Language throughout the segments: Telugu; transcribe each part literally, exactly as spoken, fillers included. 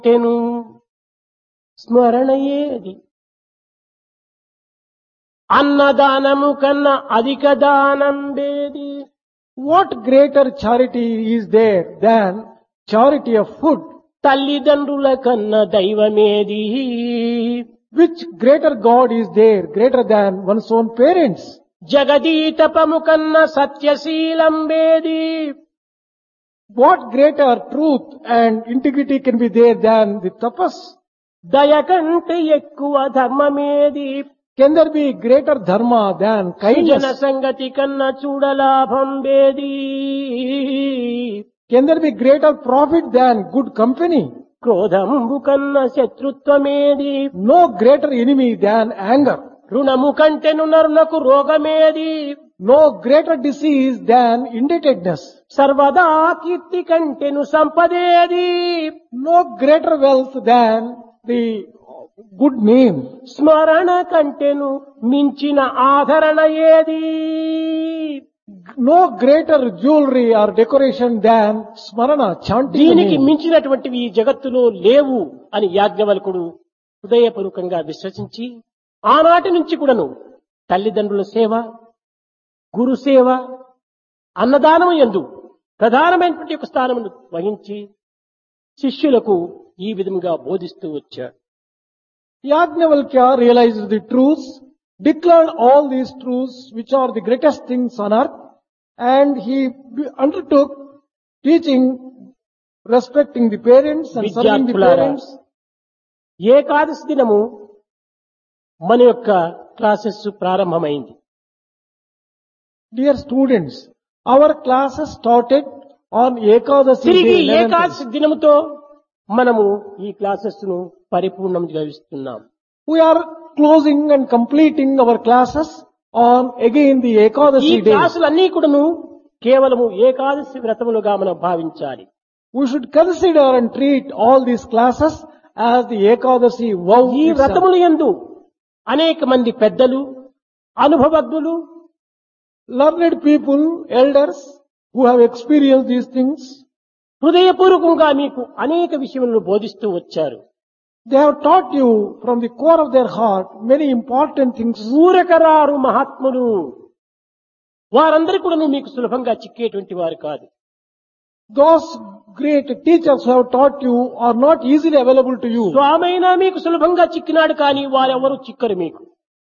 తెను స్మరణయేది అన్నదానము కన్నా అధిక దానం వేది. What greater charity is there than charity of food? తల్లిదండ్రుల కన్నా దైవమేది. Which greater God is there greater than one's own parents? జగదీతపము కన్నా సత్యశీలం వేది. What greater truth and integrity can be there than the tapas? దయ కంటే ఎక్కువ ధర్మమేది. Can there be greater dharma than Sujana kindness? సంగతి కన్నా చూడలాభం వేది. Can there be greater profit than good company? క్రోధంబు కన్నా శత్రుత్వమేది. No greater enemy than anger. రుణము కంటెను నరునకు రోగమేది. No greater disease than indebtedness. సర్వదా కీర్తి కంటెను సంపదేది. No greater wealth than the good name. స్మరణ కంటెను మించిన ఆదరణ ఏది. No greater jewelry or decoration than smarana, chanting the దీనికి name. మించినటువంటివి ఈ జగత్తులో లేవు అని యాజ్ఞవల్కుడు హృదయపూర్వకంగా విశ్వసించి ఆనాటి నుంచి కూడాను తల్లిదండ్రుల సేవ, గురు సేవ, అన్నదానం యందు ప్రధానమైనటువంటి ఒక స్థానమును వహించి శిష్యులకు ఈ విధంగా బోధిస్తూ వచ్చాడు. Yajnavalkya realized the truths, declared all these truths which are the greatest things on earth, and he undertook teaching respecting the parents and serving the విద్యార్థులారా, parents. ఏకాదశి దినము మన యొక్క క్లాసెస్ ప్రారంభమైంది. Dear students, our classes started on Ekadasi తిరిగి day. eleventh. ఏకాదశి దినముతో మనము ఈ క్లాసెస్ ను పరిపూర్ణం గావిస్తున్నాం. We are closing and completing our classes on again the ఈ Ekadasi day. క్లాసులన్నీ కూడాను కేవలము ఏకాదశి వ్రతములుగా మనం భావించాలి. We should consider and treat all these classes as the Ekadasi vow. ఈ itself. వ్రతములు యందు అనేక మంది పెద్దలు, అనుభవజ్ఞులు, Learned people, elders who have experienced these things, హృదయపూర్వకంగా మీకు అనేక విషయములను బోధిస్తూ వచ్చారు. they have taught you from the core of their heart many important things. ఊరకరారు మహాత్ములు వారందరూ కూడా మీకు సులభంగా చిక్కేటువంటి వారు కాదు. Those great teachers who have taught you are not easily available to you. స్వామైనా మీకు సులభంగా చిక్కినాడు కానీ వారెవరు చిక్కరు మీకు.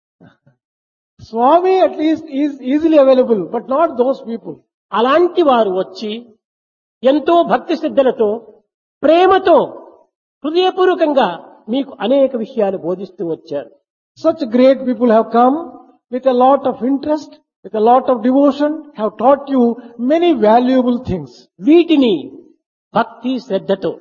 Swami at least is easily available, but not those people. అలాంటి వారు వచ్చి ఎంతో భక్తి శ్రద్ధలతో ప్రేమతో హృదయపూర్వకంగా మీకు అనేక విషయాలు బోధిస్తూ వచ్చారు. Such great people have come with a lot of interest, with a lot of devotion, have taught you many valuable things. వీటిని భక్తి శ్రద్ధతో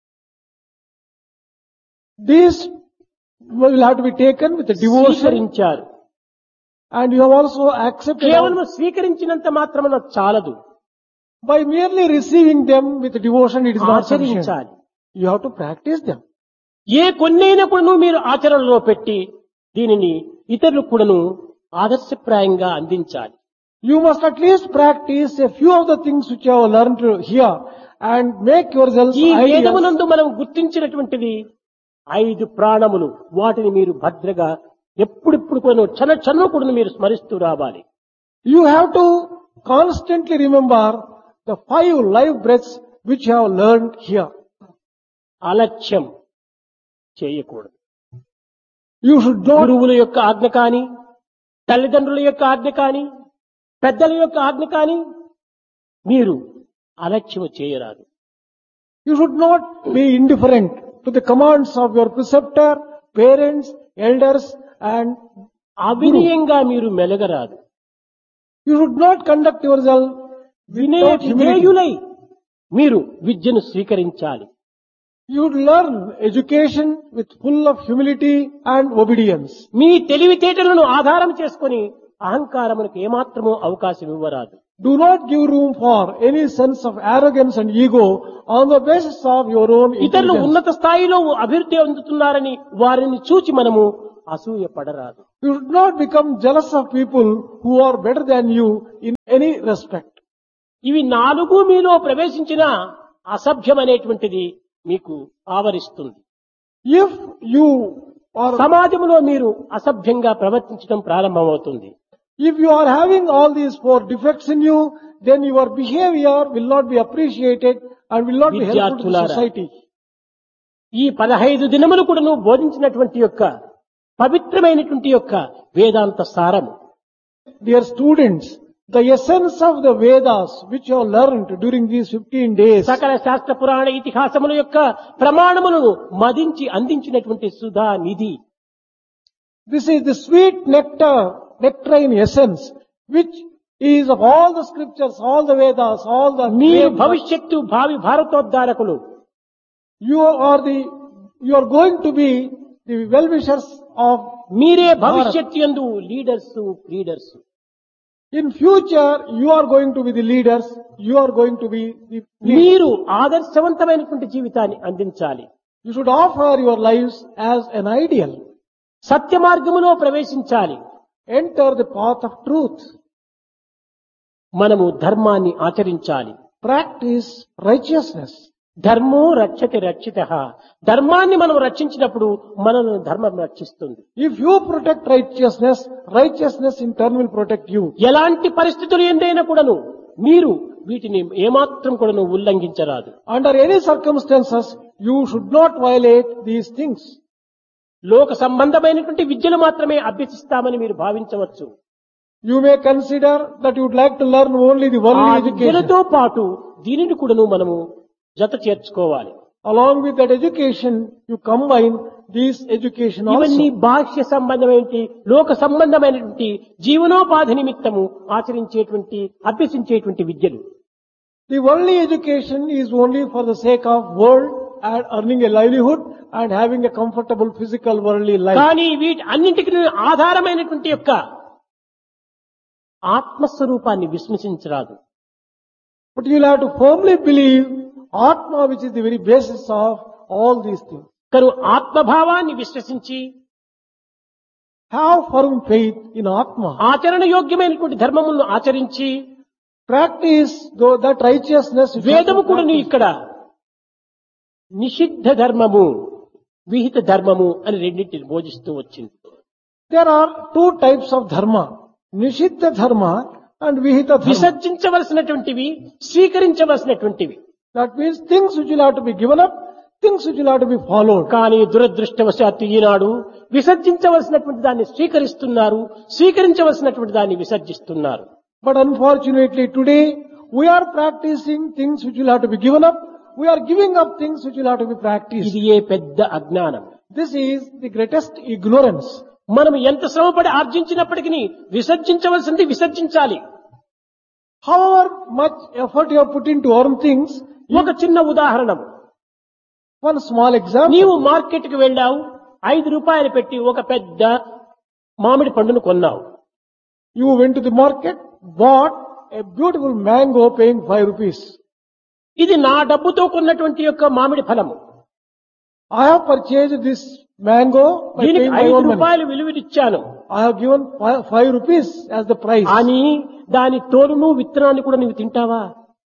These will have to be taken with a devotion, స్వీకరించారు. and you have also accepted కేవలం స్వీకరించినంత మాత్రమున చాలదు, by merely receiving them with devotion. It is not sufficient. ఆచరించాలి. You have to practice them. ఏ కొన్నైనా కూడాను మీరు ఆచరణలో పెట్టి దీనిని ఇతరులకు కూడాను ఆదర్శప్రాయంగా అందించాలి. You must at least practice a few of the things which you have learned here and make yourselves ఈ ideas. వేదమునందు మనం గుర్తించినటువంటిది ఐదు ప్రాణములు, వాటిని మీరు భద్రగా ఎప్పుడిప్పుడు కూడా క్షణ క్షణం కూడా మీరు స్మరిస్తూ రావాలి. You have to constantly remember the five life breaths which you have learned here. అలక్ష్యం చేయకూడదు. You should not, గురువుల యొక్క ఆజ్ఞ కాని, తల్లిదండ్రుల యొక్క ఆజ్ఞ కాని, పెద్దల యొక్క ఆజ్ఞ కాని మీరు అలక్ష్యం చేయరాదు. you should not be indifferent to the commands of your preceptor, parents, elders, and అవినయంగా మీరు మెలగరాదు. you should not conduct yourself వినయ without humility. విధేయులై మీరు విద్యను స్వీకరించాలి. You would learn education with full of humility and obedience. మీ తెలివితేటలను ఆధారం చేసుకొని అహంకారమునకు ఏమాత్రమూ అవకాశం ఇవ్వరాదు. Do not give room for any sense of arrogance and ego on the basis of your own ఇతరులు intelligence. ఉన్నత స్థాయిలో అభివృద్ధి అందుతున్నారని వారిని చూచి మనము అసూయ పడరాదు. You should not become jealous of people who are better than you in any respect. ఇవి నాలుగు మీలో ప్రవేశించిన అసభ్యం అనేటువంటిది మీకు ఆవరిస్తుంది. If you are, సమాజంలో మీరు అసభ్యంగా ప్రవర్తించడం ప్రారంభమవుతుంది. if you are having all these four defects in you, then your behavior will not be appreciated and will not be helpful to the విద్యార్థులారా, society. ఈ పదహైదు దినములు కూడా నువ్వు బోధించినటువంటి యొక్క పవిత్రమైనటువంటి యొక్క వేదాంత సారము Dear students, the essence of the Vedas which you have learned during these fifteen days, సకల శాస్త్ర పురాణ ఇతిహాసముల యొక్క ప్రమాణములను మదించి అందించినటువంటి సుధా నిధి. this is the sweet nectar, nectarine essence, which is of all the scriptures, all the Vedas, all the మీరు great- భవిష్యత్తు భావి భారతోద్ధారకులు. you are the, you are going to be the well-wishers of మీరే భవిష్యత్తు యందు leaders leaders. In future, you are going to be the leaders, you are going to be the leaders. మీరు ఆదర్శవంతమైనటువంటి జీవితాన్ని అందించాలి. You should offer your lives as an ideal. సత్య మార్గములో ప్రవేశించాలి. Enter the path of truth. మనము ధర్మాన్ని ఆచరించాలి. Practice righteousness. ధర్మో రక్షతి రక్షితః. ధర్మాన్ని మనం రక్షించినప్పుడు మనల్ని ధర్మం రక్షిస్తుంది. If you protect righteousness, righteousness in turn will protect you. ఎలాంటి పరిస్థితులు ఎందైనా కూడాను మీరు వీటిని ఏమాత్రం కూడాను ఉల్లంఘించరాదు. Under any circumstances, you should not violate these things. లోక సంబంధమైనటువంటి విద్యలు మాత్రమే అభ్యసిస్తామని మీరు భావించవచ్చు. You may consider that you would like to learn only the ఆ worldly education. విద్యలతో పాటు దీనిని కూడాను మనము జత చేర్చుకోవాలి. Along with that education, you combine these education ఇవన్నీ also. బాహ్య సంబంధమైనటువంటి లోక సంబంధమైనటువంటి జీవనోపాధి నిమిత్తము ఆచరించేటువంటి అభ్యసించేటువంటి విద్యలు. The worldly education is only for the sake of world and earning a livelihood and having a comfortable physical worldly life. కానీ వీటి అన్నింటికి ఆధారమైనటువంటి యొక్క ఆత్మస్వరూపాన్ని విశ్వసించరాదు. But you'll have to firmly believe Atma, which is the very basis of all these things. కను ఆత్మభావాన్ని విశ్వసించి Have firm faith in Atma. ఆచరణ యోగ్యమైనటువంటి ధర్మములను ఆచరించి Practice though that righteousness. which you have to వేదము కూడా practice. ఇక్కడ నిషిద్ధ ధర్మము విహిత ధర్మము అని రెండింటిని బోధిస్తూ వచ్చింది. There are two types of dharma. Nishiddha dharma and vihita dharma. విసర్జించవలసినటువంటివి స్వీకరించవలసినటువంటివి. That means things which will have to be given up, things which will have to be followed. కానీ దురదృష్టవశాత్తు ఈనాడు విసర్జించవలసినటువంటి దాన్ని స్వీకరిస్తున్నారు, స్వీకరించవలసినటువంటి దాన్ని విసర్జిస్తున్నారు. But unfortunately today, we are practicing things which will have to be given up. We are giving up things which will have to be practiced. ఇది ఏ పెద్ద అజ్ఞానం. This is the greatest ignorance. మనం ఎంత శ్రమపడి ఆర్జించినప్పటికీ విసర్జించవలసింది విసర్జించాలి. However much effort you have put into earn things, ఒక చిన్న ఉదాహరణ. one small example. నీవు మార్కెట్ కి వెళ్ళావు, ఐదు రూపాయలు పెట్టి ఒక పెద్ద మామిడి పండును కొన్నావు. You went to the market, bought a beautiful mango paying five rupees. ఇది నా డబ్బుతో కొన్నటువంటి యొక్క మామిడి ఫలము. I have purchased this mango by దీనికి paying my ఐదు own money. రూపాయలు విలువనిచ్చాను. I have given five, five rupees as the price. అని దాని తోలును విత్తనాన్ని కూడా నువ్వు తింటావా?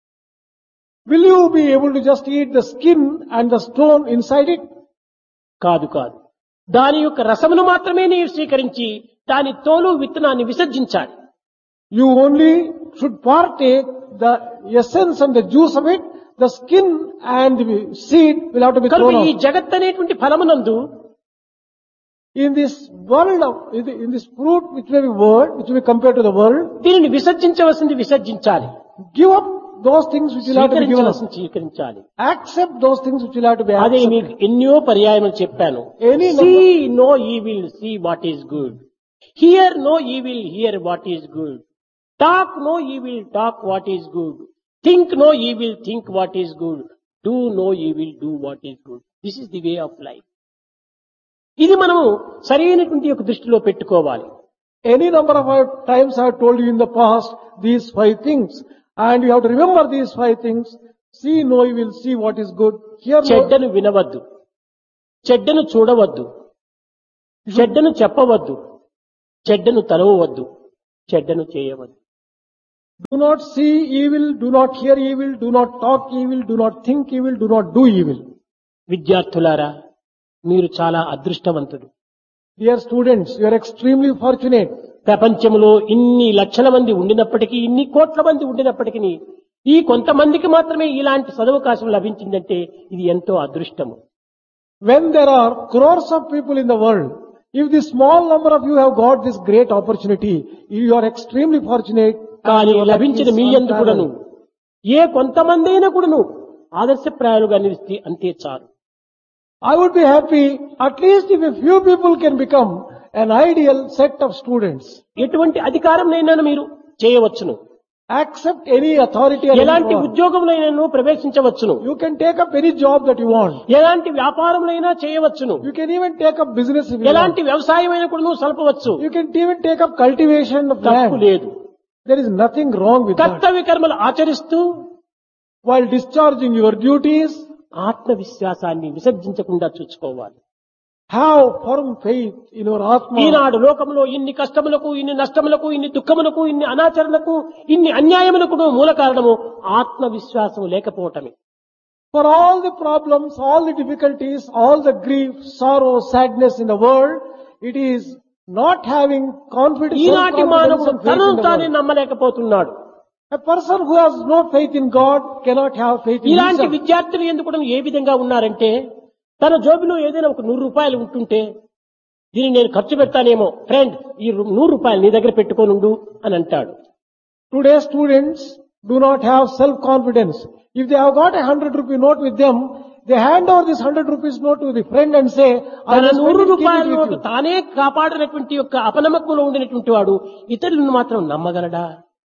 Will you be able to just eat the skin and the stone inside it? కాదు కాదు. దాని యొక్క రసమును మాత్రమే నీవు స్వీకరించి దాని తోలు విత్తనాన్ని విసర్జించాలి. You only should partake the essence and the juice of it. The skin and the seed will have to be కనుక thrown ఈ out. జగత్ అనేటువంటి ఫలమునందు In this world of, in this fruit which may be world, which may be compared to the world, దీనిని విసర్జించవలసింది విసర్జించాలి, give up those things which will have to be given up. స్వీకరించవలసింది స్వీకరించాలి. Accept those things which will have to be అదే accepted. మీకు ఎన్నో పర్యాయములు చెప్పాను. Any see no evil, see what is good. Here no evil, here what is good. Talk no evil, talk what is good. Think no evil, think what is good. Do no evil, do what is good. This is the way of life. ఇది మనము సరైనటువంటి యొక్క దృష్టిలో పెట్టుకోవాలి. Any number of times I have told you in the past these five things, and you have to remember these five things. See no evil, see what is good. Hear no, చెడ్డను వినవద్దు, చెడ్డను చూడవద్దు, చెడ్డను చెప్పవద్దు, చెడ్డను తలవవద్దు, చెడ్డను చేయవద్దు. do not see evil, do not hear evil, do not talk evil, do not think evil, do not do evil. విద్యార్థులారా, మీరు చాలా అదృష్టవంతులు. Dear students, you are extremely fortunate. ప్రపంచంలో ఇన్ని లక్షల మంది ఉండినప్పటికీ, ఇన్ని కోట్ల మంది ఉండినప్పటికీ ఈ కొంతమందికి మాత్రమే ఇలాంటి సదవకాశం లభించిందంటే ఇది ఎంతో అదృష్టము. When there are crores of people in the world, if the small number of you have got this great opportunity, you are extremely fortunate. కానీ లభించిన మీ యందు కూడాను ఏ కొంతమంది అయినా కూడాను ఆదర్శప్రాయాలుగా నిలిస్తే అంతే చాలు. I would be happy at least if a few people can become an ideal set of students. ఎటువంటి అధికారంనైనా మీరు చేయవచ్చును, Accept any authority or ఎలాంటి any power. ఉద్యోగంలో ప్రవేశించవచ్చును, You can take up any job that you want. ఎలాంటి వ్యాపారంలో చేయవచ్చును, You can even take up business if you want. ఎలాంటి వ్యవసాయమైనా కూడా సల్పవచ్చు. You can even take up cultivation of తప్పు land. లేదు. There is nothing wrong with that. కర్తవ్య కర్మలు ఆచరిస్తూ While discharging your duties, ఆత్మవిశ్వాసాన్ని విసర్జించకుండా చూసుకోవాలి. have firm faith in your Atma. ఈనాడు లోకంలో ఇన్ని కష్టములకు, ఇన్ని నష్టములకు, ఇన్ని దుఃఖములకు, ఇన్ని అనాచరణకు, ఇన్ని అన్యాయములకు మూల కారణము ఆత్మవిశ్వాసం లేకపోవటమే. For all the problems, all the difficulties, all the grief, sorrow, sadness in the world, it is not having confidence, ఈనాటి self-confidence మానవుడు and faith తనను in the తానే world. నమ్మలేకపోతున్నాడు. A person who has no faith in God cannot have faith in ఇలాంటి himself. విద్యార్థులు ఎందుకు ఏ విధంగా ఉన్నారంటే, తన జోబిలో ఏదైనా ఒక నూరు రూపాయలు ఉంటుంటే దీన్ని నేను ఖర్చు పెడతానేమో, ఫ్రెండ్ ఈ రు- నూరు రూపాయలు నీ దగ్గర పెట్టుకోనుండు అని అంటాడు. Today's students do not have self-confidence. If they have got a hundred rupee note with them, they hand over this hundred rupees note to the friend and say, I తన will నూరు spend it, keep రూపాయల it with నోటు you. తానే కాపాడినటువంటి యొక్క అపనమ్మకంలో ఉండినటువంటి వాడు ఇతరులను మాత్రం నమ్మగలడా?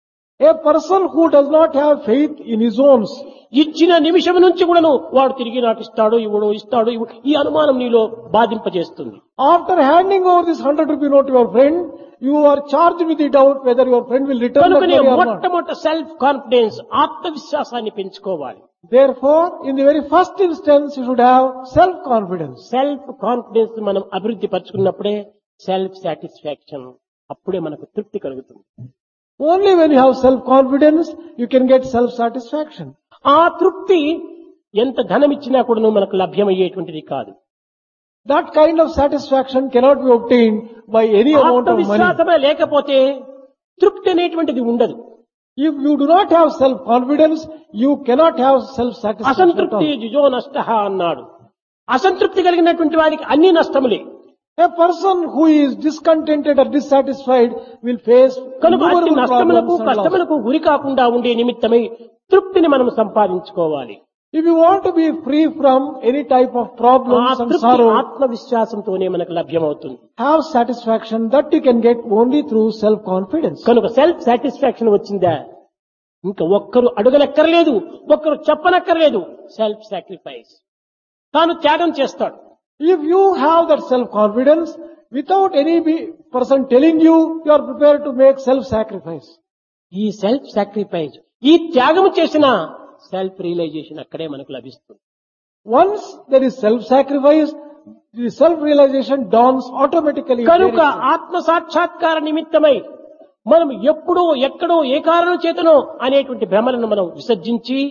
A person who does not have faith in his own, ఇచ్చిన నిమిషం నుంచి కూడాను వాడు తిరిగి నాకు ఇస్తాడు, ఇవ్వడు, ఇస్తాడు, ఇవ్వడు, ఈ అనుమానం నీలో బాధింపజేస్తుంది. after handing over this hundred rupee note to your friend, you are charged with the doubt whether your friend will return that కనుకనే money or not. మొట్టమొదట సెల్ఫ్ కాన్ఫిడెన్స్, ఆత్మవిశ్వాసాన్ని పెంచుకోవాలి. Therefore, in the very first instance, you should have self-confidence. Self confidence మనం అభివృద్ధి పరుచుకున్నప్పుడే సెల్ఫ్ సాటిస్ఫాక్షన్, అప్పుడే మనకు తృప్తి కలుగుతుంది. Only when you have self-confidence, you can get self-satisfaction. ఆ తృప్తి ఎంత ధనం ఇచ్చినా కూడా మనకు లభ్యమయ్యేటువంటిది కాదు. That kind of satisfaction cannot be obtained by any amount of money. ఆత్మవిశ్వాసమే లేకపోతే తృప్తి అనేటువంటిది ఉండదు. If you do not have self-confidence, you cannot have self-satisfaction. at అసంతృప్తి all. జుజో నష్ట అన్నాడు. అసంతృప్తి కలిగినటువంటి వారికి అన్ని నష్టములే. A person who is discontented or dissatisfied will face కనుక అన్ని innumerable నష్టములకు problems and loss. కష్టములకు గురి కాకుండా ఉండే నిమిత్తమై తృప్తిని మనం సంపాదించుకోవాలి. If you want to be free from any type of ఆ problems and తృప్తి sorrow, ఆత్మవిశ్వాసంతోనే మనకు లభ్యమవుతుంది. have satisfaction that you can get only through self-confidence. కనుక సెల్ఫ్ సాటిస్ఫాక్షన్ వచ్చిందా ఇంకా ఒక్కరు అడగనక్కర్లేదు, ఒక్కరు చెప్పనక్కర్లేదు. సెల్ఫ్ సాక్రిఫైస్, తాను త్యాగం చేస్తాడు. If you have that self-confidence, without any be- person telling you, you are prepared to make self-sacrifice. ఈ సెల్ఫ్ సాక్రిఫైస్, ఈ త్యాగం చేసిన సెల్ఫ్ రియలైజేషన్ అక్కడే మనకు లభిస్తుంది. Once there is self-sacrifice, the self-realization dawns automatically. కనుక ఆత్మ సాక్షాత్కార నిమిత్తమై మనం ఎప్పుడో ఎక్కడో ఏ కారణం చేతనో అనేటువంటి భ్రమలను మనం విసర్జించి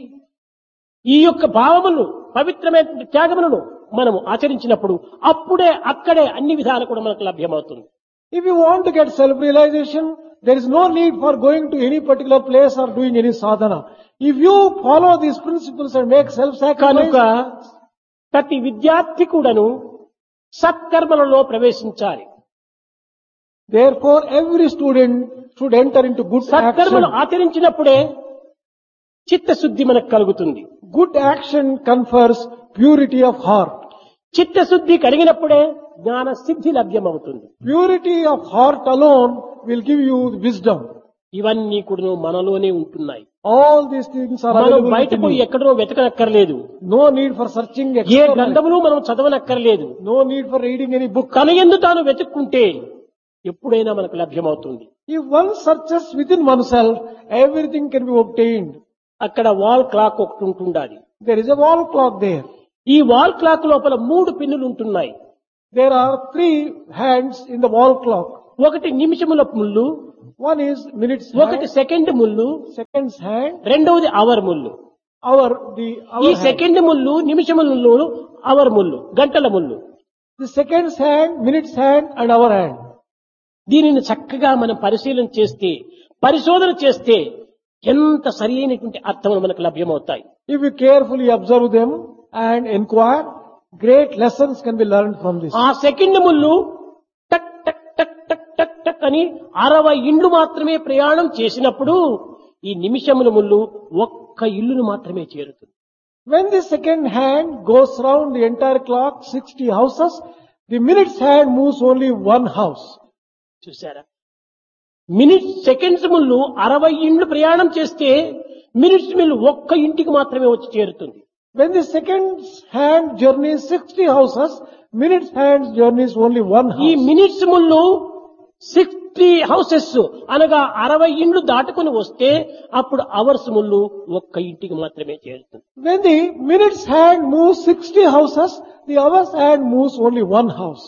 ఈ యొక్క భావములను, పవిత్రమైన త్యాగములను మనం ఆచరించినప్పుడు అప్పుడే అక్కడే అన్ని విధాలు కూడా మనకు లభ్యమవుతుంది. If you want to get self-realization, there is no need for going to any particular place or doing any sadhana. If you follow these principles and make self-sacrifice, కనుక ప్రతి విద్యార్థి కూడాను సత్కర్మలలో ప్రవేశించాలి. therefore every student should enter into good action. సత్కర్మలు ఆచరించినప్పుడే చిత్తశుద్ధి మనకు కలుగుతుంది. Good action confers purity of heart. చిత్తశుద్ధి కలిగినప్పుడే జ్ఞాన సిద్ధి లభ్యమవుతుంది. Purity of heart alone will give you wisdom. ఇవన్నీ కూడా మనలోనే ఉంటున్నాయి. All these things are మనం available బయట within పోయి you. ఎక్కడో వెతకనక్కర్లేదు. No need for searching A externally. గ్రంథములు మనం చదవనక్కర్లేదు. No need for reading any book. తన యందు తాను వెతుక్కుంటే ఎప్పుడైనా మనకు లభ్యమవుతుంది. If one searches within oneself, everything can be obtained. అక్కడ వాల్ క్లాక్ ఒకటి ఉంటుండాలి. There is a wall clock there. ఈ వాల్ క్లాక్ లోపల మూడు పిన్నులు ఉంటున్నాయి. There are three hands in the wall clock. ఒకటి నిమిషముల ముళ్ళు, One is minutes ఒకటి hand, సెకండ్ ముళ్ళు, seconds hand, రెండవది అవర్ ముళ్ళు. our, the, ఈ our hand. సెకండ్ ముళ్ళు నిమిషముల ముళ్ళు అవర్ ముళ్ళు గంటల ముళ్ళు. The second's hand, minute's hand and our hand. దీనిని చక్కగా మనం పరిశీలన చేస్తే పరిశోధన చేస్తే ఎంత సరి అయినటువంటి అర్థములు మనకు లభ్యమవుతాయి. If you carefully observe them and inquire, great lessons can be learned from this. ఆ సెకండ్ ముళ్ళు టక్ టక్ టక్ టక్ టక్ టక్ అని అరవై ఇండ్లు మాత్రమే ప్రయాణం చేసినప్పుడు ఈ నిమిషముల ముళ్ళు ఒక్క ఇల్లును మాత్రమే చేరుతుంది. When the second hand goes round the entire clock, sixty houses, the minute's hand moves only one house. చూసారా, మినిట్స్ సెకండ్స్ ముళ్ళు అరవై ఇండ్లు ప్రయాణం చేస్తే మినిట్స్ మిల్లు ఒక్క ఇంటికి మాత్రమే వచ్చి చేరుతుంది. When the second's hand journeys sixty houses, minute's hand journeys only one ఈ house. మినిట్స్ ముళ్ళు సిక్స్టీ హౌసెస్ అనగా అరవై ఇండ్లు దాటుకుని వస్తే అప్పుడు అవర్స్ ముళ్ళు ఒక్క ఇంటికి మాత్రమే చేరుతుంది. When the minute's hand moves sixty houses, the hour's hand moves only one house.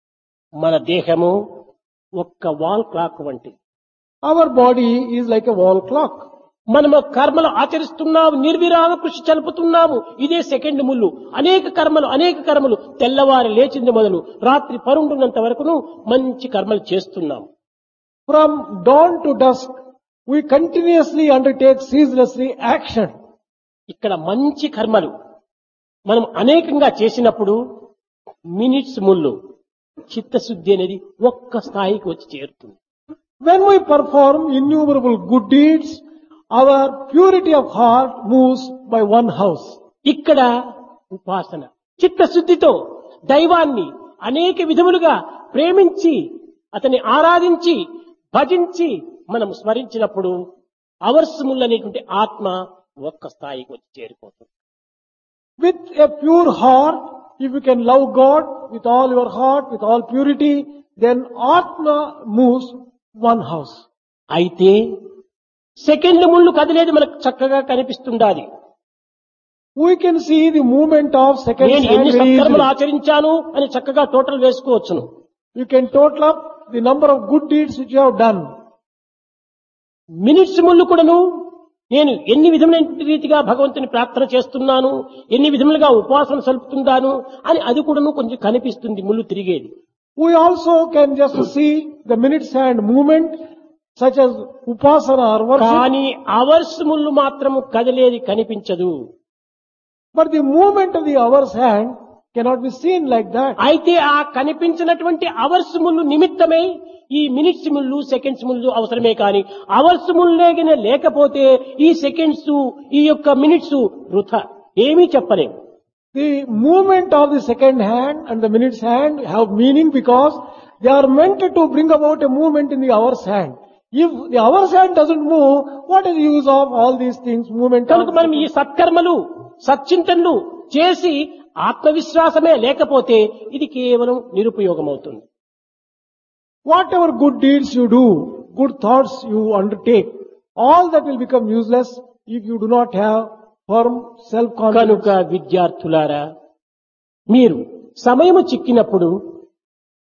మన దేహము ఒక్క వాల్ క్లాక్ వంటి. Our body is like a wall clock. మనము కర్మలు ఆచరిస్తున్నాము, నిర్విరామ కృషి చలుపుతున్నాము. ఇదే సెకండ్ ముళ్ళు. అనేక కర్మలు అనేక కర్మలు తెల్లవారి లేచింది మొదలు రాత్రి పరుండున్నంత వరకును మంచి కర్మలు చేస్తున్నాము. From dawn to dusk, we continuously undertake ceaselessly action. ఇక్కడ మంచి కర్మలు మనం అనేకంగా చేసినప్పుడు మినిట్స్ ముళ్ళు చిత్తశుద్ధి అనేది ఒక్క స్థాయికి వచ్చి చేరుతుంది. When we perform innumerable good deeds, our purity of heart moves by one house. ఇక్కడ ఉపాసన చిత్తశుద్ధితో దైవాన్ని అనేక విధములుగా ప్రేమించి అతన్ని ఆరాధించి భజించి మనం స్మరించినప్పుడు అవర్స్ ముళ్ళు అనేటువంటి ఆత్మ ఒక్క స్థాయికి వచ్చి చేరిపోతుంది. With a pure heart, if you can love God with all your heart, with all purity, then Atma moves one house. అయితే సెకండ్ ముళ్ళు కదిలేది మనకు చక్కగా కనిపిస్తుండాలి. We can see the movement of second నేను hand ఎన్ని very సత్కర్మలు easily. ఆచరించాను అని చక్కగా total వేసుకోవచ్చును. You can total up the number of good deeds which you have done. Minutes ముళ్ళు కూడాను నేను ఎన్ని విధమైన రీతిగా భగవంతుని ప్రార్థన చేస్తున్నాను, ఎన్ని విధములుగా ఉపాసన సలుపుతున్నాను అని అది కూడాను కొంచెం కనిపిస్తుంది ముళ్ళు తిరిగేది. We also can just see the minute's hand movement such as upasana or worship. కానీ అవర్స్ ముళ్ళు మాత్రము కదిలేది కనిపించదు. But the movement of the hour's hand cannot be seen like that. అయితే ఆ కనిపించినటువంటి అవర్స్ ముళ్ళు నిమిత్తమై ఈ మినిట్స్ ముళ్ళు సెకండ్స్ ముళ్ళు అవసరమే కానీ అవర్స్ ముళ్ళేగిన లేకపోతే ఈ సెకండ్స్ ఈ యొక్క మినిట్స్ వృథా ఏమీ చెప్పలేము. The movement of the second hand and the minute's hand have meaning because they are meant to bring about a movement in the hour's hand. If the hour's hand doesn't move, what is the use of all these things? Movement. కనుక మనం ఈ సత్కర్మలు సచ్చింతనలు చేసి ఆత్మవిశ్వాసమే లేకపోతే ఇది కేవలం నిరుపయోగమవుతుంది. Whatever good deeds you do, good thoughts you undertake, all that will become useless if you do not have firm self-confidence. కనుక విద్యార్థులారా, మీరు సమయము చిక్కినప్పుడు